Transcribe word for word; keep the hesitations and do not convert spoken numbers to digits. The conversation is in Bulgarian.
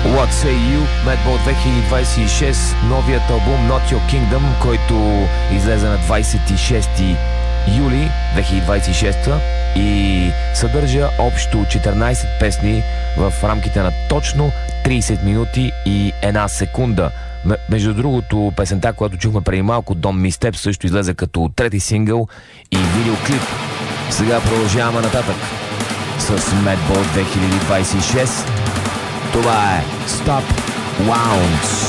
What Say You, Madball две хиляди двадесет и шест, новият албум Not Your Kingdom, който излезе на двадесет и шести юли две хиляди двадесет и шеста и съдържа общо четиринадесет песни в рамките на точно тридесет минути и една секунда. Между другото, песента, която чухме преди малко, Don't Miss Step, също излезе като трети сингъл и видеоклип. Сега продължаваме нататък с Madball две хиляди двадесет и шест. Това е Stop Wounds.